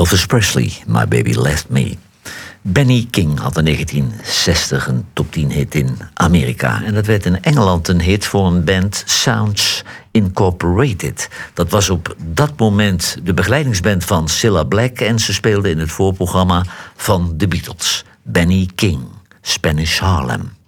Elvis Presley, My Baby Left Me. Benny King had in 1960 een top 10 hit in Amerika. En dat werd in Engeland een hit voor een band, Sounds Incorporated. Dat was op dat moment de begeleidingsband van Cilla Black en ze speelden in het voorprogramma van The Beatles. Benny King, Spanish Harlem.